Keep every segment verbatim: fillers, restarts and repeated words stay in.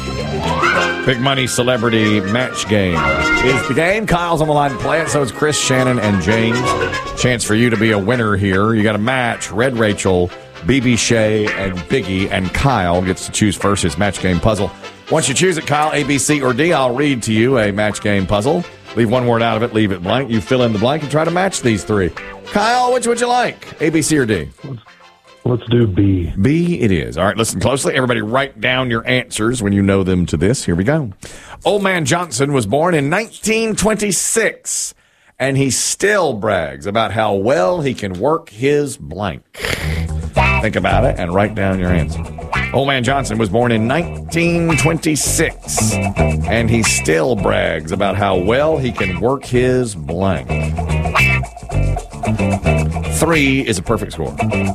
Big Money Celebrity Match Game is the game. Kyle's on the line to play it, so it's Chris, Shannon, and James. Chance for you to be a winner here. You got a match. Red Rachel, B B Shay, and Biggie, and Kyle gets to choose first his match game puzzle. Once you choose it, Kyle, A, B, C, or D, I'll read to you a match game puzzle. Leave one word out of it, leave it blank. You fill in the blank and try to match these three. Kyle, which would you like? A, B, C, or D? Let's do B. B it is. All right, listen closely. Everybody write down your answers when you know them to this. Here we go. Old Man Johnson was born in nineteen twenty-six, and he still brags about how well he can work his blank. Think about it and write down your answer. Old Man Johnson was born in nineteen twenty-six, and he still brags about how well he can work his blank. Three is a perfect score.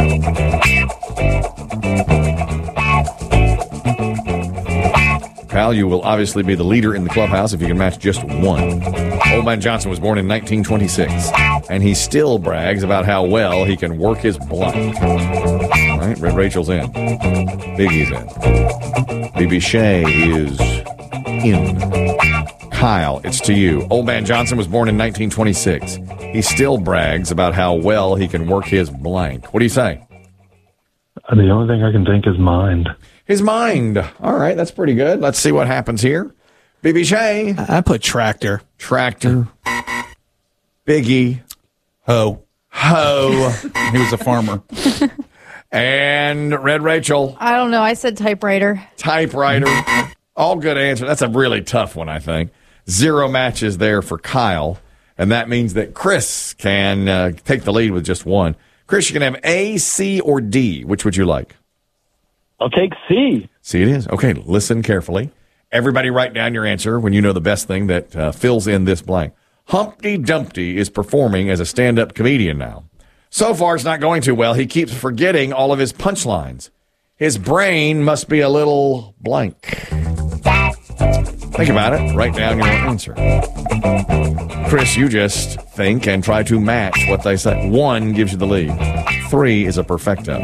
Kyle, you will obviously be the leader in the clubhouse if you can match just one. Old Man Johnson was born in nineteen twenty-six, and he still brags about how well he can work his blank. All right, Red Rachel's in. Biggie's in. B B Shay is in. Kyle, it's to you. Old Man Johnson was born in nineteen twenty-six. He still brags about how well he can work his blank. What do you say? The only thing I can think is mind. His mind. All right, that's pretty good. Let's see what happens here. B B Shay. I put tractor. Tractor. Biggie. Ho. Ho. He was a farmer. And Red Rachel. I don't know. I said typewriter. Typewriter. All good answer. That's a really tough one, I think. Zero matches there for Kyle. And that means that Chris can uh, take the lead with just one. Chris, you can have A, C, or D. Which would you like? I'll take C. C it is. Okay, listen carefully. Everybody write down your answer when you know the best thing that uh, fills in this blank. Humpty Dumpty is performing as a stand-up comedian now. So far, it's not going too well. He keeps forgetting all of his punchlines. His brain must be a little blank. Think about it. Write down your answer. Chris, you just think and try to match what they say. One gives you the lead. Three is a perfecto.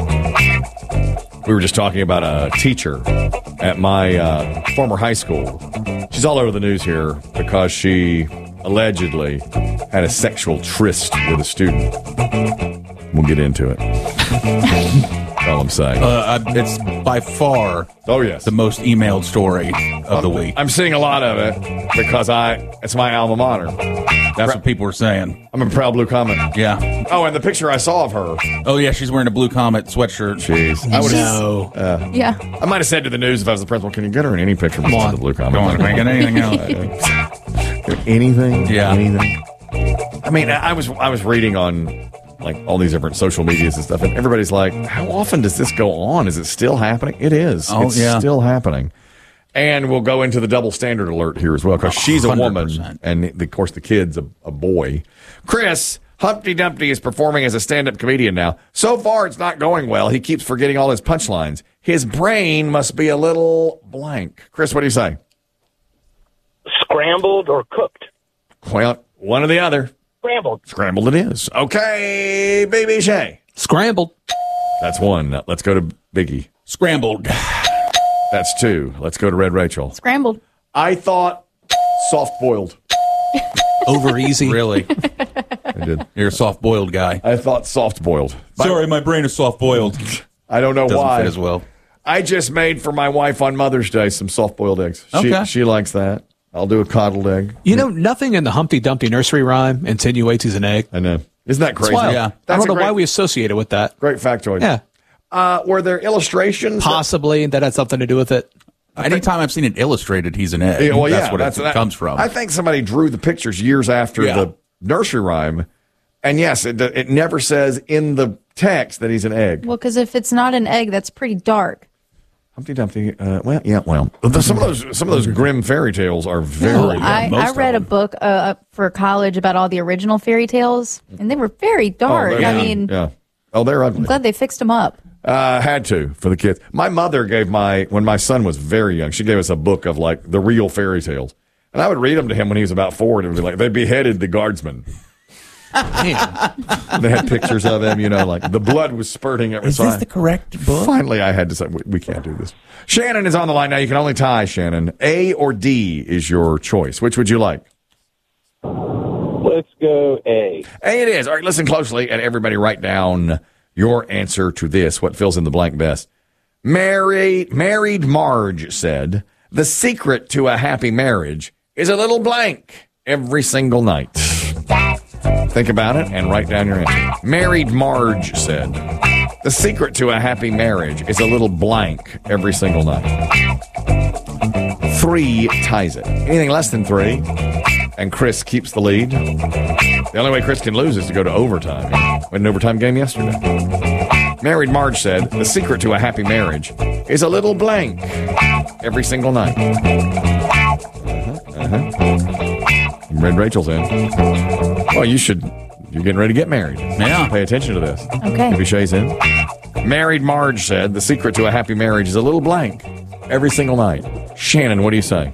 We were just talking about a teacher at my uh, former high school. She's all over the news here because she allegedly had a sexual tryst with a student. We'll get into it. That's all I'm saying. Uh, I, it's by far oh, yes. the most emailed story of the week. I'm seeing a lot of it because I it's my alma mater. That's what people were saying. I'm a proud Blue Comet. Yeah. Oh, and the picture I saw of her. Oh, yeah, she's wearing a Blue Comet sweatshirt. Jeez. I would No. uh, Yeah. I might have said to the news if I was the principal, can you get her in any picture of the Blue Comet? Come on, can't get anything else. Anything? Yeah. Anything? I mean, I was I was reading on like all these different social medias and stuff, and everybody's like, how often does this go on? Is it still happening? It is. Oh, it's yeah. still happening. And we'll go into the double standard alert here as well, because she's a woman, one hundred percent. and the, of course the kid's a, a boy. Chris, Humpty Dumpty is performing as a stand-up comedian now. So far, it's not going well. He keeps forgetting all his punchlines. His brain must be a little blank. Chris, what do you say? Scrambled or cooked? Well, one or the other. Scrambled. Scrambled it is. Okay, Baby Shay. Scrambled. That's one. Now, let's go to Biggie. Scrambled. That's two. Let's go to Red Rachel. Scrambled. I thought soft-boiled. Over easy. Really? I did. You're a soft-boiled guy. I thought soft-boiled. Sorry, my brain is soft-boiled. I don't know Doesn't why. fit as well. I just made for my wife on Mother's Day some soft-boiled eggs. Okay. She, she likes that. I'll do a coddled egg. You know, nothing in the Humpty Dumpty nursery rhyme insinuates he's an egg. I know. Isn't that crazy? It's wild. Yeah. I That's don't know a great, why we associate it with that. Great factoid. Yeah. Uh, were there illustrations? Possibly that had something to do with it. Anytime I've seen it illustrated, he's an egg. Yeah, well, that's yeah, what that's, it that, comes from. I think somebody drew the pictures years after Yeah. the nursery rhyme. And yes, it, it never says in the text that he's an egg. Well, because if it's not an egg, that's pretty dark. Humpty Dumpty. Uh, well, yeah. Well, some of those some of those grim fairy tales are very. No, yeah, I, most I of read a them. book uh, for college about all the original fairy tales, and they were very dark. they're- I yeah, mean, yeah. Oh, they're ugly. I'm glad they fixed them up. Uh, had to for the kids. My mother gave my when my son was very young. She gave us a book of like the real fairy tales, and I would read them to him when he was about four. And it would be like they beheaded the guardsman. Man. They had pictures of him, you know, like the blood was spurting. Every Is so this I- the correct book? Finally, I had to say, we, we can't do this. Shannon is on the line now. You can only tie, Shannon. A or D is your choice. Which would you like? Let's go A. A it is. All right, listen closely, and everybody write down your answer to this, what fills in the blank best. Mary, married Marge said, the secret to a happy marriage is a little blank every single night. Think about it and write down your answer. Married Marge said, the secret to a happy marriage is a little blank every single night. Three ties it. Anything less than three, and Chris keeps the lead. The only way Chris can lose is to go to overtime. We had an overtime game yesterday. Married Marge said, the secret to a happy marriage is a little blank every single night. Uh-huh, uh-huh. Red Rachel's in. Well, you should, you're getting ready to get married. Yeah. Pay attention to this. Okay. Maybe Shay's in. Married Marge said, the secret to a happy marriage is a little blank every single night. Shannon, what do you say?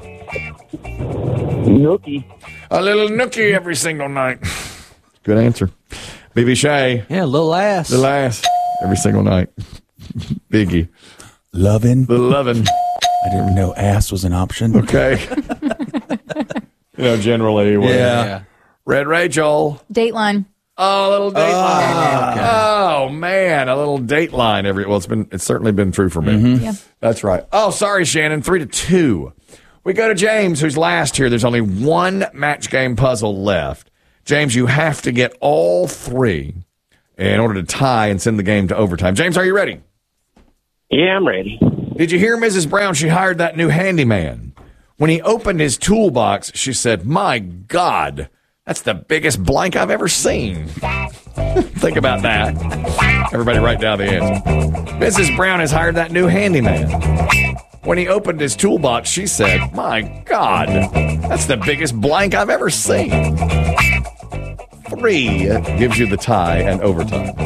Nookie. A little nookie every single night. Good answer. B B Shay, Yeah, little ass. the last every single night. Biggie, Loving. the lovin'. I didn't even know ass was an option. Okay. You know, generally. when- Yeah. Yeah. Red Rachel. Dateline. Oh, a little dateline. Oh, man, a little dateline every. Well, it's been. It's certainly been true for me. Yeah. That's right. Oh, sorry, Shannon. Three to two. We go to James, who's last here. There's only one match game puzzle left. James, you have to get all three in order to tie and send the game to overtime. James, are you ready? Yeah, I'm ready. Did you hear Missus Brown? She hired that new handyman. When he opened his toolbox, she said, my God, that's the biggest blank I've ever seen. Think about that. Everybody write down the answer. Missus Brown has hired that new handyman. When he opened his toolbox, she said, my God, that's the biggest blank I've ever seen. Three gives you the tie and overtime.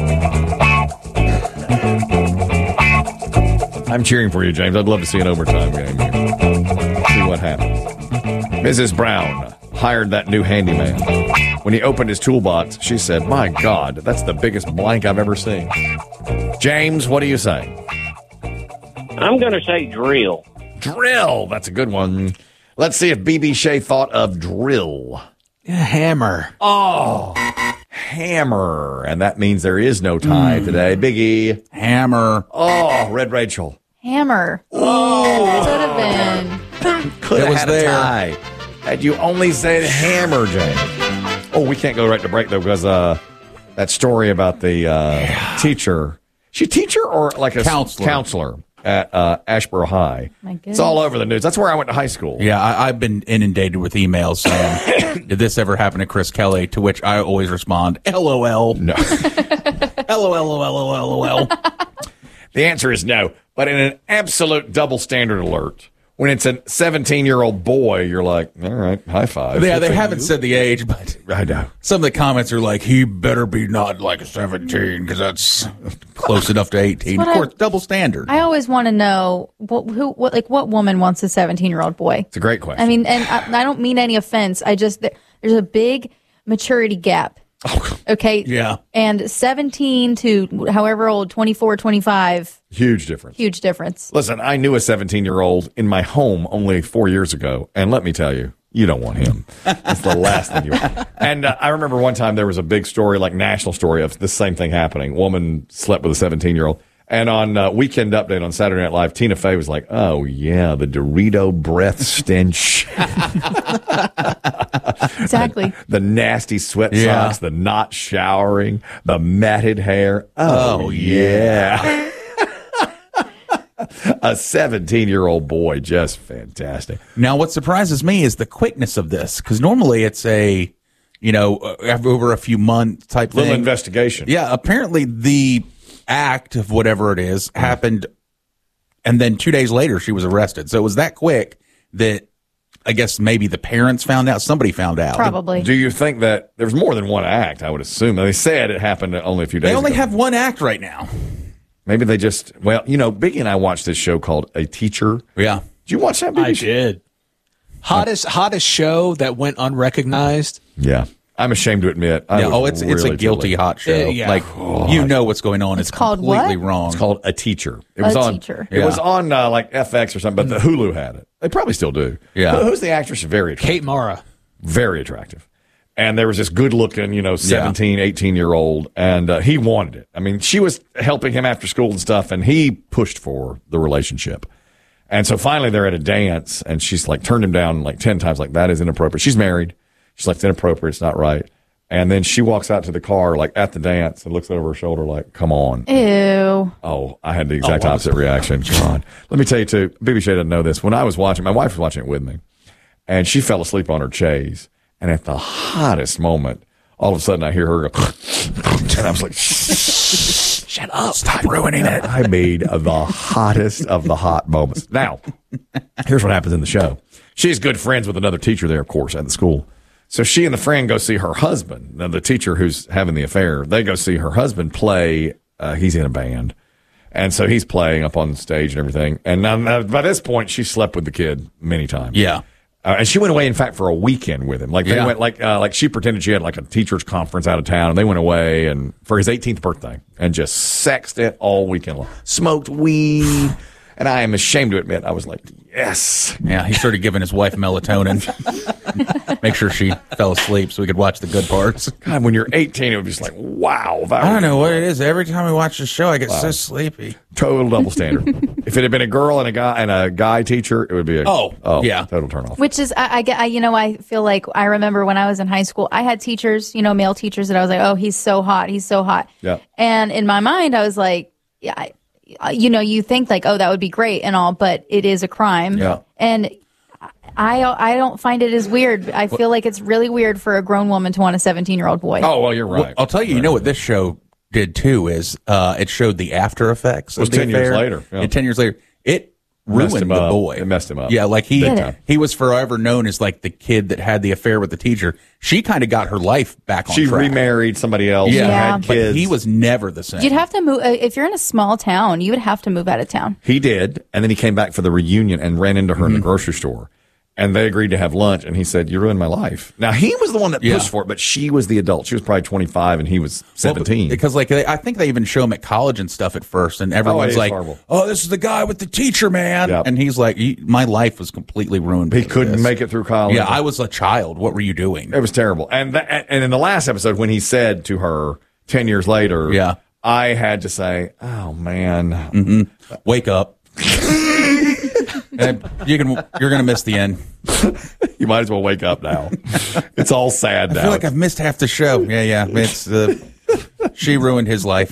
I'm cheering for you, James. I'd love to see an overtime game here. See what happens. Missus Brown hired that new handyman. When he opened his toolbox, she said, my God, that's the biggest blank I've ever seen. James, what do you say? I'm going to say drill. Drill. That's a good one. Let's see if B B Shay thought of drill. Yeah, hammer. Oh, hammer. And that means there is no tie today. Biggie. Hammer. Oh, Red Rachel. Hammer. Oh. Could have been. Could It have was had there. a tie. Had you only said hammer, James. Oh, we can't go right to break, though, because uh, that story about the uh, teacher. She a teacher or like a Counselor. counselor at uh, Ashboro High. My goodness. It's all over the news. That's where I went to high school. Yeah, I, I've been inundated with emails saying, did this ever happen to Chris Kelly? To which I always respond, LOL. No. LOL. The answer is no. But in an absolute double standard alert, when it's a seventeen-year-old boy, you're like, all right, high five. Yeah, they haven't said the age, but I know. some of the comments are like, he better be not like seventeen because that's close enough to eighteen. That's Of what course, double standard. I always want to know what, who, what, like, what woman wants a seventeen-year-old boy? It's a great question. I mean, and I, I don't mean any offense. I just there, there's a big maturity gap. Okay. Yeah. And seventeen to however old, twenty-four, twenty-five, Huge difference. huge difference. Listen, I knew a seventeen-year-old in my home only four years ago, and let me tell you, you don't want him. That's the last thing you want. And uh, I remember one time there was a big story, like national story, of this same thing happening. Woman slept with a seventeen-year-old. And on uh, Weekend Update on Saturday Night Live, Tina Fey was like, oh, yeah, the Dorito breath stench. Exactly. The nasty sweat Yeah. socks, the not showering, the matted hair. Oh, Oh, yeah. A seventeen-year-old boy, just fantastic. Now, what surprises me is the quickness of this, because normally it's a, you know, uh, over a few months type Little thing. investigation. Yeah, apparently the act of whatever it is happened, and then two days later she was arrested. So it was that quick that I guess maybe the parents found out, somebody found out. Probably. Do you think that there's more than one act? I would assume. They said it happened only a few days They only ago. have one act right now. Maybe they just, well, you know, Biggie and I watched this show called A Teacher. Yeah. Did you watch that, Biggie? I did. Hottest hottest show that went unrecognized. Yeah. I'm ashamed to admit. I Yeah, was oh, it's it's really a guilty too hot show. Uh, yeah. Like you know what's going on. It's, called completely what? wrong. It's called A Teacher. It A was on. Teacher. It Yeah. was on uh, like F X or something, but the Hulu had it. They probably still do. Yeah. Who- Who's the actress? Very attractive. Kate Mara. Very attractive. And there was this good looking, you know, seventeen, eighteen year old, and uh, he wanted it. I mean, she was helping him after school and stuff, and he pushed for the relationship. And so finally they're at a dance, and she's like turned him down like ten times, like, that is inappropriate. She's married. She's like, it's inappropriate. It's not right. And then she walks out to the car, like at the dance, and looks over her shoulder, like, come on. Ew. Oh, I had the exact Oh, wow. opposite reaction. God. Let me tell you, too, B B Shay doesn't know this. When I was watching, my wife was watching it with me, and she fell asleep on her chaise. And at the hottest moment, all of a sudden I hear her go, and I was like, shut up. Stop ruining it. I made the hottest of the hot moments. Now, here's what happens in the show. She's good friends with another teacher there, of course, at the school. So she and the friend go see her husband. Now, the teacher who's having the affair, they go see her husband play. Uh, he's in a band. And so he's playing up on stage and everything. And now, now, by this point, she slept with the kid many times. Yeah. Uh, and she went away, in fact, for a weekend with him. Like they Yeah. went, like uh, like she pretended she had like a teachers conference out of town, and they went away and for his eighteenth birthday and just sexed it all weekend long. Smoked weed, and I am ashamed to admit I was like, yes. Yeah, he started giving his wife melatonin. Make sure she fell asleep so we could watch the good parts. God, when you're eighteen, it would be just like, wow. That I don't was know what it is. Every time we watch the show, I get so sleepy. total double standard. If it had been a girl and a guy and a guy teacher, it would be a Oh, yeah. total turn off. Which is, I, I get, I, you know, I feel like I remember when I was in high school, I had teachers, you know, male teachers that I was like, oh, he's so hot. He's so hot. Yeah. And in my mind, I was like, yeah, I, you know, you think like, oh, that would be great and all, but it is a crime. Yeah. And I, I don't find it as weird. I feel like it's really weird for a grown woman to want a seventeen year old boy. Oh, well, you're right. Well, I'll tell you, you know what this show did too is uh, it showed the after effects. It was of the ten years affair. later, yeah. And ten years later, it Messed ruined him the up. boy. It messed him up. Yeah, like he Big time. he was forever known as like the kid that had the affair with the teacher. She kind of got her life back on She track. remarried somebody else. Yeah, and Yeah. had but kids. he was never the same. You'd have to move, uh, if you're in a small town, you would have to move out of town. He did, and then he came back for the reunion and ran into her in the grocery store. And they agreed to have lunch, and he said, you ruined my life. Now, he was the one that Yeah. pushed for it, but she was the adult. She was probably twenty-five, and he was seventeen. Well, because like they- I think they even show him at college and stuff at first, and everyone's is like, horrible. "Oh, this is the guy with the teacher, man." Yep. And he's like, he, "My life was completely ruined. He because of couldn't this." make it through college. Yeah, I was a child. What were you doing? It was terrible. And that, and in the last episode, when he said to her ten years later, Yeah. I had to say, oh, man. Wake up. And you can. You're gonna miss the end. You might as well wake up now. It's all sad now. I feel like I've missed half the show. Yeah, yeah. It's uh, she ruined his life.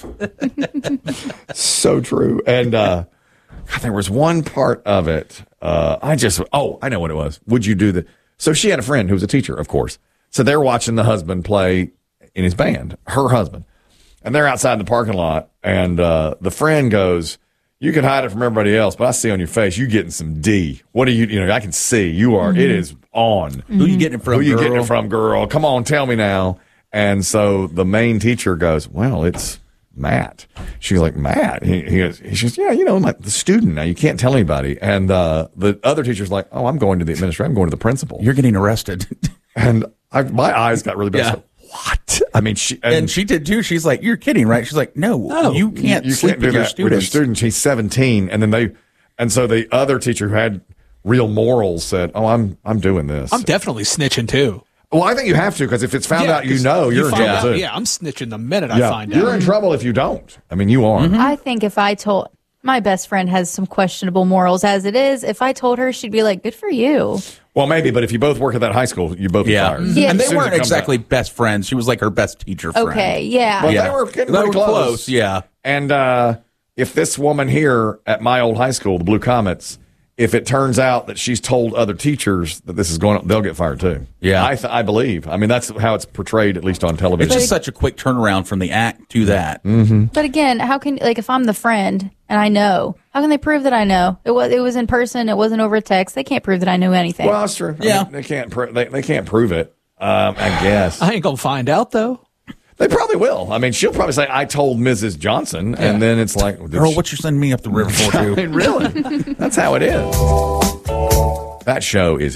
So true. And uh, God, there was one part of it. Uh, I just, oh, I know what it was. Would you do the? So she had a friend who was a teacher, of course. So they're watching the husband play in his band, her husband. And they're outside in the parking lot. And uh, the friend goes, you can hide it from everybody else, but I see on your face, you getting some D. What are you, you know, I can see you are, it is on. Who you getting it from? Who you girl? getting it from, girl? Come on, tell me now. And so the main teacher goes, well, it's Matt. She's like, Matt? He, he goes, he says, yeah, you know, I'm like the student now. You can't tell anybody. And uh, the other teacher's like, oh, I'm going to the administrator. I'm going to the principal. You're getting arrested. And I, my eyes got really big. Yeah. I was like, what? I mean, she, and, And she did too. She's like, "You're kidding, right?" She's like, "No, you can't you sleep can't do with your that with your students." students. He's seventeen. And then they, and so the other teacher who had real morals said, oh, I'm, I'm doing this. I'm definitely snitching too. Well, I think you have to, because if it's found Yeah, out, you 'cause know, you're in find trouble out- too. Yeah, I'm snitching the minute I Yeah. find You're out. in trouble if you don't. I mean, you are. I think if I told my best friend has some questionable morals as it is, if I told her, she'd be like, good for you. Well, maybe, but if you both work at that high school, you both Yeah, be fired. Yeah. and they As soon as weren't it comes exactly out. best friends. She was like her best teacher friend. Okay, yeah. Well, Yeah. they were getting They pretty were close. close, yeah. And uh, if this woman here at my old high school, the Blue Comets, if it turns out that she's told other teachers that this is going on, they'll get fired too. Yeah. I, th- I believe. I mean, that's how it's portrayed, at least on television. It's just such a quick turnaround from the act to that. But again, how can, like, if I'm the friend and I know, how can they prove that I know? It was, it was in person. It wasn't over text. They can't prove that I knew anything. Well, that's true. I Yeah. mean, they can't. Pr- they, they can't prove it. Um, I guess I ain't gonna find out though. they probably will. I mean, she'll probably say, "I told Missus Johnson," and then it's like, did Girl, she- what you sending me up the river for, I too? mean, really? That's how it is. That show is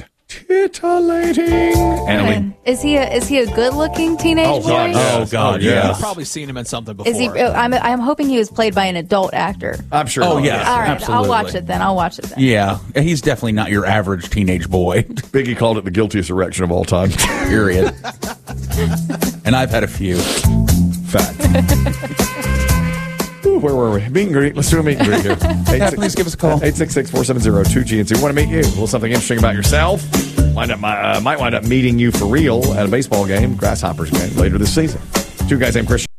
Titillating. Annalie. Is he a is he a good looking teenage Oh, boy? God, yes. Oh, God, Oh, yeah. yes. I've probably seen him in something before. Is he? I'm I'm hoping he was played by an adult actor. I'm sure. Oh, he yeah. is. All right, absolutely. I'll watch it then. I'll watch it then. Yeah, he's definitely not your average teenage boy. Biggie called it the guiltiest erection of all time. Period. And I've had a few. Fact. Ooh, where were we? Meet and greet. Let's do a meet and greet here. Yeah, please give us a call. eight six six, four seven zero, two G N C. We want to meet you. A little something interesting about yourself. Wind up, uh, might wind up meeting you for real at a baseball game, Grasshoppers game, later this season. Two guys named Chris.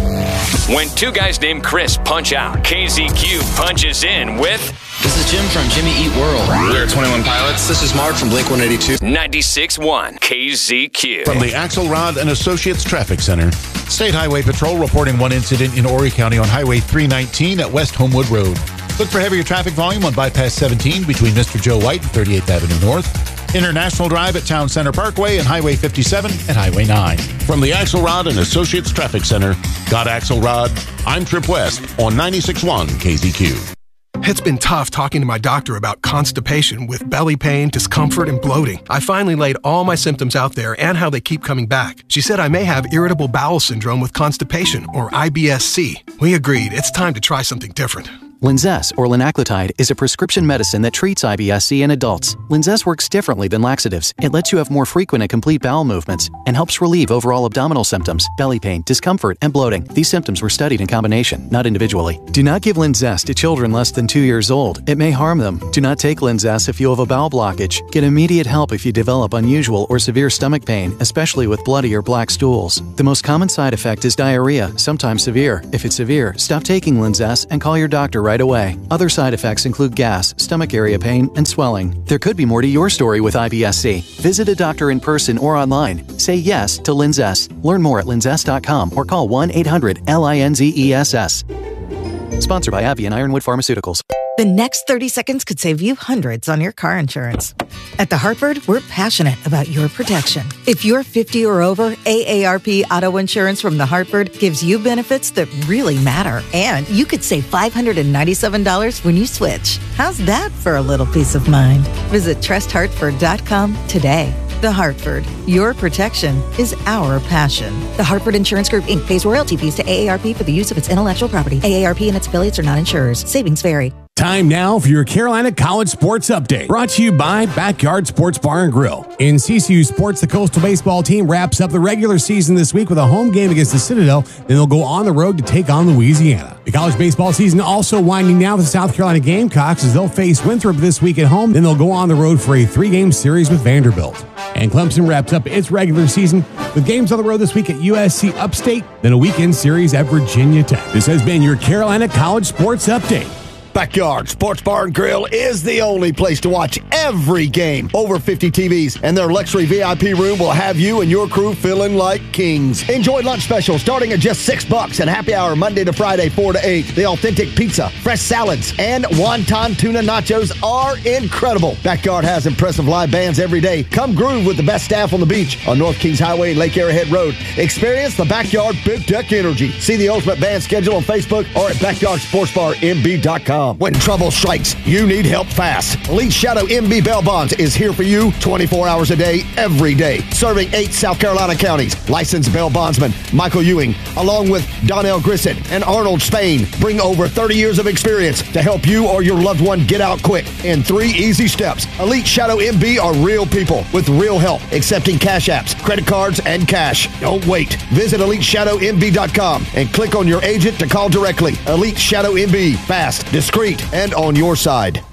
When two guys named Chris punch out, K Z Q punches in with This is Jim from Jimmy Eat World. We're twenty-one Pilots. This is Mark from Blink one eighty-two. ninety-six point one K Z Q. From the Axelrod and Associates Traffic Center, State Highway Patrol reporting one incident in Horry County on Highway three nineteen at West Homewood Road. Look for heavier traffic volume on Bypass seventeen between Mister Joe White and thirty-eighth Avenue North. International Drive at Town Center Parkway and Highway fifty-seven and Highway nine. From the Axelrod and Associates Traffic Center, got Axelrod, I'm Trip West on ninety-six point one K Z Q. It's been tough talking to my doctor about constipation with belly pain, discomfort, and bloating. I finally laid all my symptoms out there and how they keep coming back. She said I may have irritable bowel syndrome with constipation, or I B S C. We agreed it's time to try something different. Linzess, or linaclotide, is a prescription medicine that treats I B S C in adults. Linzess works differently than laxatives. It lets you have more frequent and complete bowel movements and helps relieve overall abdominal symptoms, belly pain, discomfort, and bloating. These symptoms were studied in combination, not individually. Do not give Linzess to children less than two years old. It may harm them. Do not take Linzess if you have a bowel blockage. Get immediate help if you develop unusual or severe stomach pain, especially with bloody or black stools. The most common side effect is diarrhea, sometimes severe. If it's severe, stop taking Linzess and call your doctor right away. Other side effects include gas, stomach area pain, and swelling. There could be more to your story with I B S C. Visit a doctor in person or online. Say yes to Linzess. Learn more at linzess dot com or call one eight hundred L I N Z E S S. Sponsored by AbbVie and Ironwood Pharmaceuticals. The next thirty seconds could save you hundreds on your car insurance. At The Hartford, we're passionate about your protection. If you're fifty or over, A A R P Auto Insurance from The Hartford gives you benefits that really matter. And you could save five hundred ninety-seven dollars when you switch. How's that for a little peace of mind? Visit trust hartford dot com today. The Hartford, your protection is our passion. The Hartford Insurance Group, Incorporated pays royalty fees to A A R P for the use of its intellectual property. A A R P and its affiliates are not insurers. Savings vary. Time now for your Carolina College Sports Update. Brought to you by Backyard Sports Bar and Grill. In C C U Sports, the Coastal baseball team wraps up the regular season this week with a home game against the Citadel. Then they'll go on the road to take on Louisiana. The college baseball season also winding down with the South Carolina Gamecocks as they'll face Winthrop this week at home. Then they'll go on the road for a three-game series with Vanderbilt. And Clemson wraps up its regular season with games on the road this week at U S C Upstate, then a weekend series at Virginia Tech. This has been your Carolina College Sports Update. Backyard Sports Bar and Grill is the only place to watch every game. Over fifty T Vs, and their luxury V I P room will have you and your crew feeling like kings. Enjoy lunch specials starting at just six bucks and happy hour Monday to Friday, four to eight. The authentic pizza, fresh salads, and wonton tuna nachos are incredible. Backyard has impressive live bands every day. Come groove with the best staff on the beach on North Kings Highway and Lake Arrowhead Road. Experience the Backyard Big Deck Energy. See the Ultimate Band schedule on Facebook or at backyard sports bar m b dot com. When trouble strikes, you need help fast. Elite Shadow M B Bail Bonds is here for you twenty-four hours a day, every day. Serving eight South Carolina counties. Licensed bail bondsman Michael Ewing, along with Donnell Grissett and Arnold Spain, bring over thirty years of experience to help you or your loved one get out quick in three easy steps. Elite Shadow M B are real people with real help, accepting cash apps, credit cards, and cash. Don't wait. Visit elite shadow m b dot com and click on your agent to call directly. Elite Shadow M B. Fast, discreet, and on your side.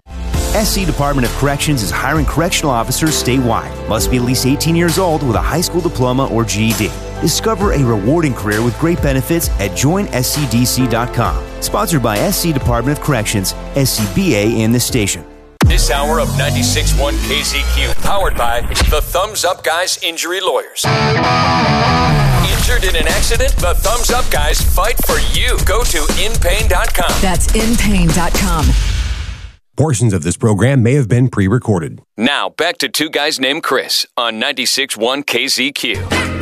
S C Department of Corrections is hiring correctional officers statewide. Must be at least eighteen years old with a high school diploma or G E D. Discover a rewarding career with great benefits at join s c d c dot com. Sponsored by S C Department of Corrections, S C B A, and the station. This hour of ninety-six point one K Z Q, powered by the Thumbs Up Guys Injury Lawyers. Injured in an accident? The Thumbs Up Guys fight for you. Go to in pain dot com. That's in pain dot com. Portions of this program may have been pre-recorded. Now, back to Two Guys Named Chris on ninety-six point one K Z Q.